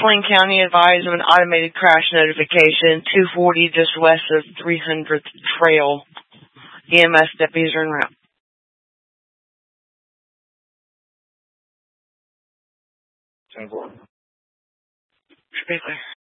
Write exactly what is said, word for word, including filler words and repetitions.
Sling County advised of an automated crash notification, two forty just west of three hundredth Trail. E M S deputies are en route. ten four. Should be clear.